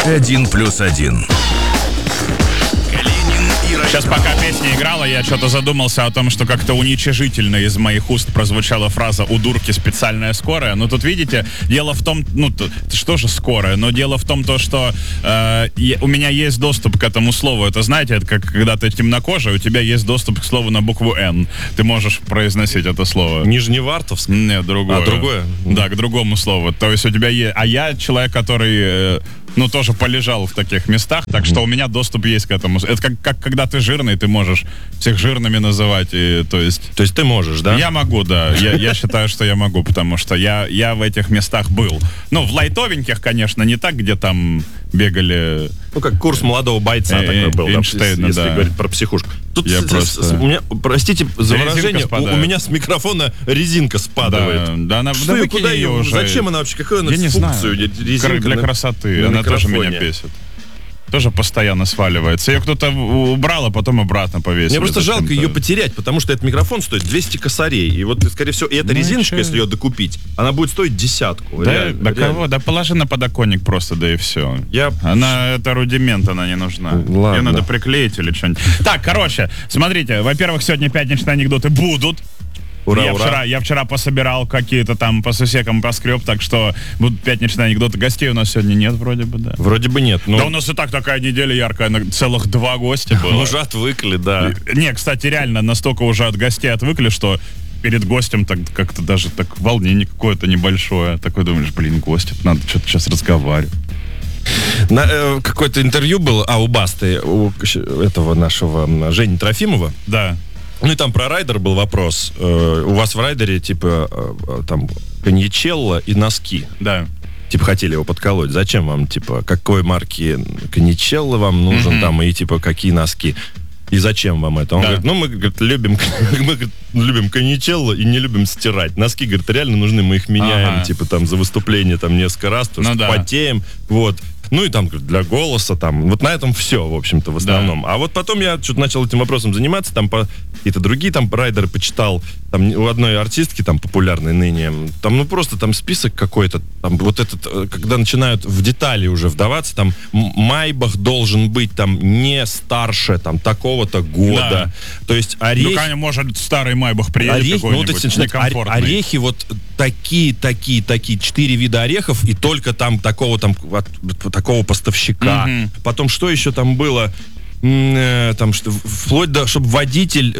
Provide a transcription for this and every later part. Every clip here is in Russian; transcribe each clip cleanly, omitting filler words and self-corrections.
1+1. Сейчас, пока песня играла, я что-то задумался о том, что как-то уничижительно из моих уст прозвучала фраза «у дурки специальная скорая». Но тут, видите, дело в том, что же скорая, но дело в том, что у меня есть доступ к этому слову. Это, знаете, это как когда ты темнокожий, у тебя есть доступ к слову на букву «Н». Ты можешь произносить это слово. Нижневартовск? Нет, другое. А, другое? Да, к другому слову. То есть у тебя есть... А я человек, который... тоже полежал в таких местах, так что у меня доступ есть к этому. Это как когда ты жирный, ты можешь всех жирными называть, то есть ты можешь, да? Я могу, да. Я считаю, что я могу, потому что я в этих местах был. В лайтовеньких, конечно, не так, где там бегали... как курс молодого бойца такой был, Эйнштейна, если да. говорить про психушку. Тут я просто... у меня, простите за выражение, у меня с микрофона резинка спадает. Да, она что и куда ее уже? Зачем она вообще? Какую она функцию? Резинка для красоты. Она тоже меня бесит. Тоже постоянно сваливается. Ее кто-то убрал, а потом обратно повесил. Мне просто жалко ее потерять, потому что этот микрофон стоит 200 косарей. И вот, скорее всего, эта резиночка, если ее докупить, она будет стоить 10. Кого? Да положи на подоконник просто, да и все. Это рудимент, она не нужна. Ладно. Ее надо приклеить или что-нибудь. Так, короче, смотрите, во-первых, сегодня пятничные анекдоты будут. Ура. Я вчера пособирал какие-то там по сусекам поскреб, так что будут пятничные анекдоты. Гостей у нас сегодня нет, вроде бы, да. Вроде бы нет. Да у нас и так такая неделя яркая, целых 2 гостя было. Мы уже отвыкли, да. Не, кстати, реально настолько уже от гостей отвыкли, что перед гостем так как-то даже так волнение какое-то небольшое. Такой думаешь, гости, надо что-то сейчас разговаривать. Какое-то интервью было, у Басты, у этого нашего Жени Трофимова. Да. И там про райдер был вопрос. У вас в райдере, там, коньячелло и носки. Да. Хотели его подколоть. Зачем вам, какой марки коньячелло вам нужен, там, и, какие носки? И зачем вам это? Он говорит, мы любим коньячелло и не любим стирать. Носки, говорит, реально нужны, мы их меняем, там, за выступление, там, несколько раз, потому что потеем, вот. И там, говорит, для голоса, там, вот на этом все, в общем-то, в основном. Да. А вот потом я что-то начал этим вопросом заниматься, там, какие-то другие, там, райдеры почитал, там, у одной артистки, там, популярной ныне, там, просто там список какой-то, там, вот этот, когда начинают в детали уже вдаваться, там, Майбах должен быть, там, не старше, там, такого-то года. Да. То есть орехи... конечно, может, старый Майбах приедет какой-нибудь некомфортный. Орехи вот такие, 4 вида орехов, и только там такого поставщика. Потом что еще там было? Там, что, вплоть до, чтобы водитель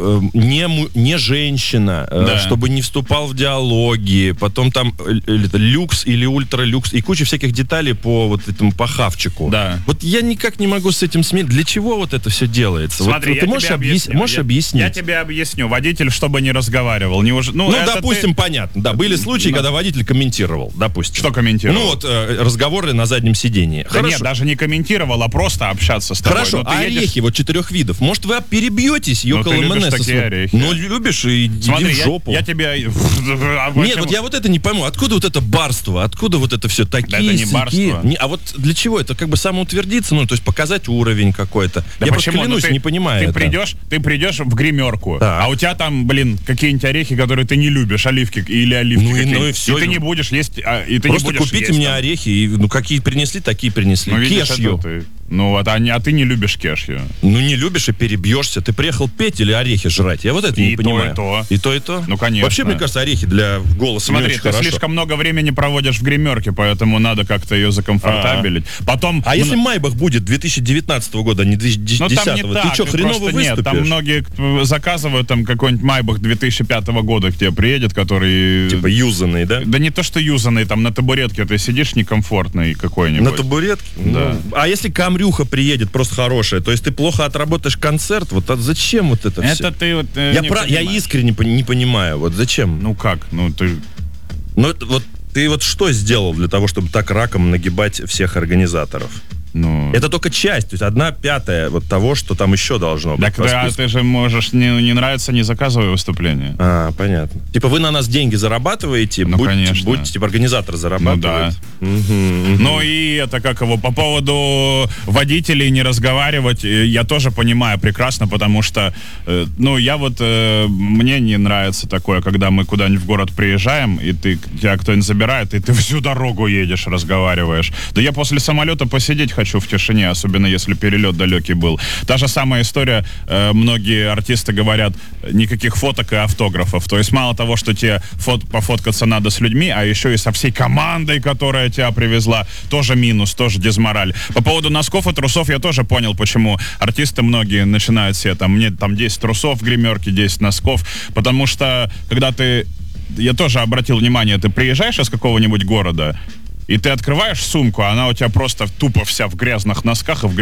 не женщина, чтобы не вступал в диалоги, потом там люкс или ультралюкс, и куча всяких деталей по вот этому похавчику. Да. Вот я никак не могу с этим смириться. Для чего вот это все делается? Смотри, вот, ты можешь объяснить? Я тебе объясню. Водитель, чтобы не разговаривал. Допустим, понятно. Да, были случаи, когда водитель комментировал, допустим. Что комментировал? Разговоры на заднем сидении. Да нет, даже не комментировал, а просто общаться с тобой. Хорошо. Орехи, 4 видов. Может, вы перебьетесь, ты любишь такие орехи. Любишь и иди в жопу. Я тебя... Нет, вот я вот это не пойму. Откуда вот это барство? Откуда вот это все такие? Да это не барство. А вот для чего? Это как бы самоутвердиться? То есть показать уровень какой-то. Да я просто клянусь, не понимаю. Ты придешь в гримерку, а у тебя там, какие-нибудь орехи, которые ты не любишь, оливки или оливки. И все. И ты не будешь есть... Просто купите мне орехи, и какие принесли, такие принесли. Кешью. А ты не любишь кешью. Не любишь и перебьешься. Ты приехал петь или орехи жрать? Я вот это не понимаю. И то, и то. Конечно. Вообще, мне кажется, орехи для голоса не очень хорошо. Смотри, ты слишком много времени проводишь в гримерке, поэтому надо как-то ее закомфортабелить. Потом... если Майбах будет 2019 года, а не 2010, ты что, хреново выступишь? Нет, там многие заказывают там какой-нибудь Майбах 2005 года к тебе приедет, который... Юзанный, да? Да не то, что юзанный, там на табуретке ты сидишь некомфортный какой-нибудь. На табуретке? Да. А если камрюха приедет просто хорошая, то есть ты плохо отработаешь концерт, зачем вот это все? Это ты я искренне не понимаю, зачем? Ты... Ты что сделал для того, чтобы так раком нагибать всех организаторов? Ну... Это только часть, то есть 1/5 вот того, что там еще должно быть. Так да, ты же можешь, не нравится, не заказывай выступление. Понятно. Типа вы на нас деньги зарабатываете, будьте типа организатор зарабатывает. Ну да. Ну и это как его, по поводу водителей не разговаривать, я тоже понимаю прекрасно, потому что, ну я вот, мне не нравится такое, когда мы куда-нибудь в город приезжаем, и тебя кто-нибудь забирает, и ты всю дорогу едешь, разговариваешь. Да я после самолета посидеть хочу в тишине, особенно если перелет далекий был. Та же самая история, многие артисты говорят, никаких фоток и автографов. То есть мало того, что тебе пофоткаться надо с людьми, а еще и со всей командой, которая тебя привезла, тоже минус, тоже дезмораль. По поводу носков и трусов я тоже понял, почему артисты многие начинают себе мне 10 трусов в гримерке, 10 носков, потому что когда я тоже обратил внимание, ты приезжаешь из какого-нибудь города, и ты открываешь сумку, а она у тебя просто тупо вся в грязных носках и в